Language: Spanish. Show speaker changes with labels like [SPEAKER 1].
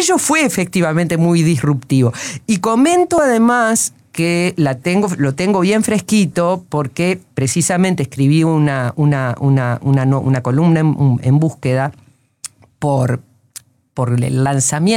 [SPEAKER 1] aquello fue efectivamente muy disruptivo. Y comento además que lo tengo bien fresquito porque precisamente escribí una columna en Búsqueda por el lanzamiento